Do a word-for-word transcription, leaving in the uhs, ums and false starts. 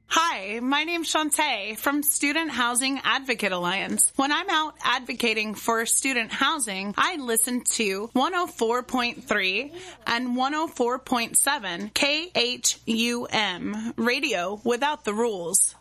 Hi, my name's Shantae from Student Housing Advocate Alliance. When I'm out advocating for student housing, I listen to one oh four point three and one oh four point seven K H U M, Radio Without the Rules.